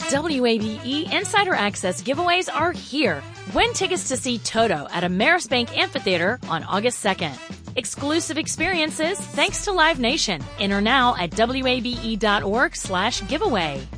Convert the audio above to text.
WABE Insider Access giveaways are here. Win tickets to see Toto at Ameris Bank Amphitheater on August 2nd. Exclusive experiences thanks to Live Nation. Enter now at WABE.org/giveaway.